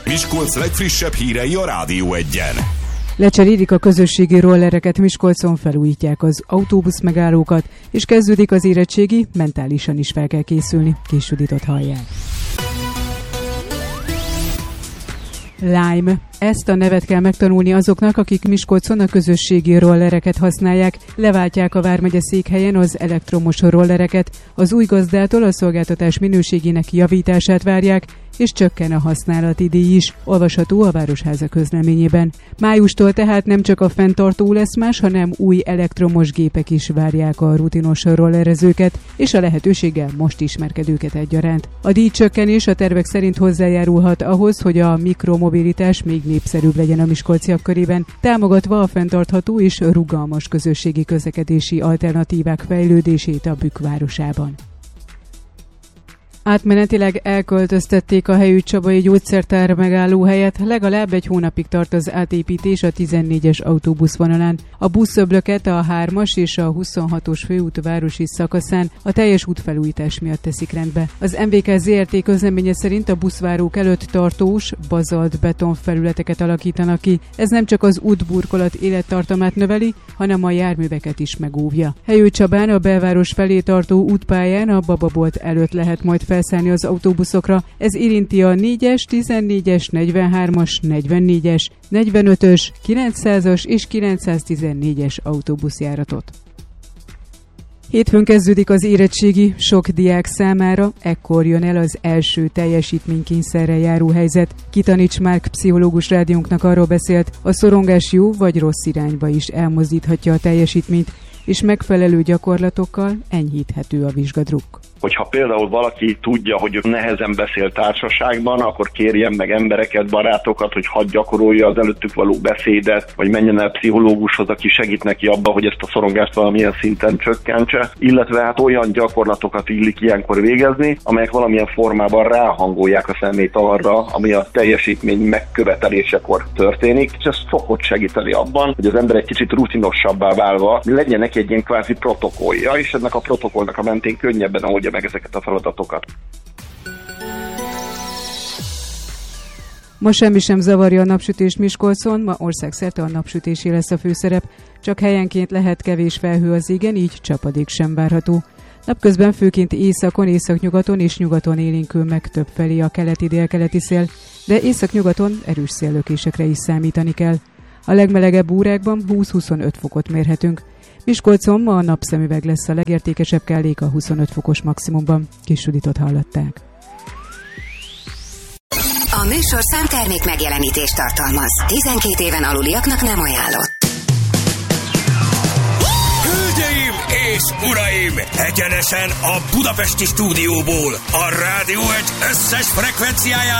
Miskolc legfrissebb hírei a Rádió Egyen. Lecserélik a közösségi rollereket, Miskolcon felújítják az autóbusz megállókat, és kezdődik az érettségi, mentálisan is fel kell készülni. Kis Juditot hallják. Lime. Ezt a nevet kell megtanulni azoknak, akik Miskolcon a közösségi rollereket használják, leváltják a vármegye székhelyen az elektromos rollereket, az új gazdától a szolgáltatás minőségének javítását várják, és csökken a használati díj is, olvasható a Városháza közleményében. Májustól tehát nem csak a fenntartó lesz más, hanem új elektromos gépek is várják a rutinos rollerezőket, és a lehetőséggel most ismerkedőket egyaránt. A díjcsökkenés a tervek szerint hozzájárulhat ahhoz, hogy a mikromobilitás még népszerűbb legyen a miskolciak körében, támogatva a fenntartható és rugalmas közösségi közlekedési alternatívák fejlődését a Bükk városában. Átmenetileg elköltöztették a helyű Csabai gyógyszertár megállóhelyet, legalább egy hónapig tart az átépítés a 14-es autóbuszvonalán. A buszöblöket a 3-as és a 26-os főút városi szakaszán a teljes útfelújítás miatt teszik rendbe. Az MVK ZRT közleménye szerint a buszvárók előtt tartós, bazalt betonfelületeket alakítanak ki. Ez nem csak az útburkolat élettartamát növeli, hanem a járműveket is megóvja. Helyű Csabán a belváros felé tartó útpályán a Bababolt előtt lehet majd felszállni az autóbuszokra. Ez érinti a 4-es, 14-es, 43-as, 44-es, 45-ös, 900-as és 914-es autóbuszjáratot. Hétfőn kezdődik az érettségi, sok diák számára ekkor jön el az első teljesítménykényszerrel járó helyzet. Kitanics Márk pszichológus rádiónknak arról beszélt, a szorongás jó vagy rossz irányba is elmozdíthatja a teljesítményt, és megfelelő gyakorlatokkal enyhíthető a vizsgadrukk. Hogyha például valaki tudja, hogy nehezen beszél társaságban, akkor kérjen meg embereket, barátokat, hogy hadd gyakorolja az előttük való beszédet, vagy menjen el pszichológushoz, aki segít neki abba, hogy ezt a szorongást valamilyen szinten csökkentse, illetve hát olyan gyakorlatokat illik ilyenkor végezni, amelyek valamilyen formában ráhangolják a szemét arra, ami a teljesítmény megkövetelésekor történik, és ez szokott segíteni abban, hogy az ember egy kicsit rutinosabbá válva legyen neki egy ilyen kvázi protokollja, és ennek a protokollnak a mentén könnyebben oldja meg ezeket a feladatokat. Ma semmi sem zavarja a napsütést Miskolcon, ma országszerte a napsütésé lesz a főszerep, csak helyenként lehet kevés felhő az égen, így csapadék sem várható. Napközben főként északon, északnyugaton és nyugaton élénkül meg többfelé a keleti-délkeleti szél, de északnyugaton erős széllökésekre is számítani kell. A legmelegebb órákban 20-25 fokot mérhetünk. Miskolcon ma a napszemüveg lesz a legértékesebb kellék a 25 fokos maximumban. Kis Juditot hallották. A műsorszám termék megjelenítést tartalmaz. 12 éven aluliaknak nem ajánlott. Hölgyeim és uraim! Egyenesen a budapesti stúdióból, a Rádió Egy összes frekvenciáján